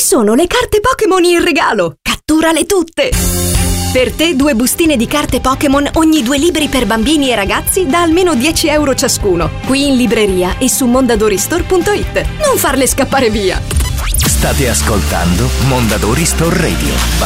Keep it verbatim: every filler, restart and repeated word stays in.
sono le carte Pokémon in regalo! Catturale tutte! Per te due bustine di carte Pokémon ogni due libri per bambini e ragazzi da almeno dieci euro ciascuno. Qui in libreria e su mondadori store punto it. Non farle scappare via! State ascoltando Mondadori Store Radio.